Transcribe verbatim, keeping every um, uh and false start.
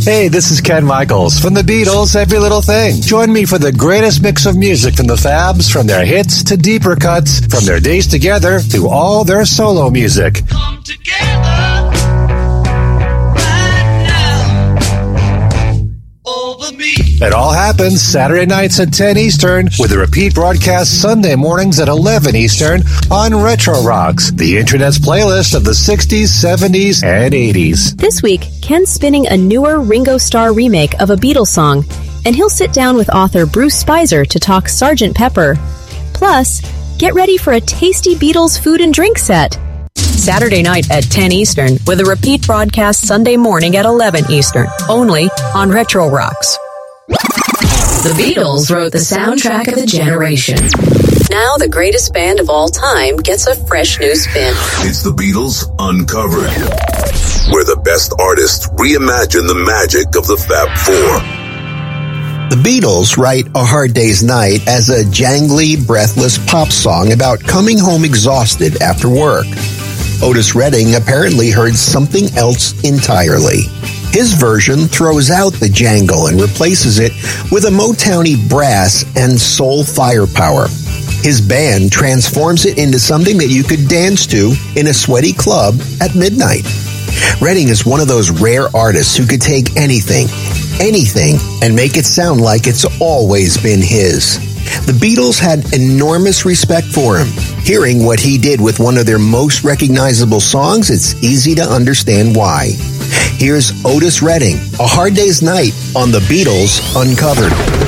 Hey, this is Ken Michaels from the Beatles' Every Little Thing. Join me for the greatest mix of music from the Fabs, from their hits to deeper cuts, from their days together to all their solo music. Come together right now over me. It all happens Saturday nights at ten Eastern with a repeat broadcast Sunday mornings at eleven Eastern on Retro Rocks, the internet's playlist of the sixties, seventies, and eighties. This week, Ken's spinning a newer Ringo Starr remake of a Beatles song, and he'll sit down with author Bruce Spicer to talk Sergeant Pepper. Plus, get ready for a tasty Beatles food and drink set. Saturday night at ten Eastern with a repeat broadcast Sunday morning at eleven Eastern, only on Retro Rocks. The Beatles wrote the soundtrack of a generation. Now the greatest band of all time gets a fresh new spin. It's the Beatles Uncovered, where the best artists reimagine the magic of the Fab Four. The Beatles write A Hard Day's Night as a jangly, breathless pop song about coming home exhausted after work. Otis Redding apparently heard something else entirely. His version throws out the jangle and replaces it with a Motowny brass and soul firepower. His band transforms it into something that you could dance to in a sweaty club at midnight. Redding is one of those rare artists who could take anything, anything, and make it sound like it's always been his. The Beatles had enormous respect for him. Hearing what he did with one of their most recognizable songs, it's easy to understand why. Here's Otis Redding, A Hard Day's Night on The Beatles Uncovered.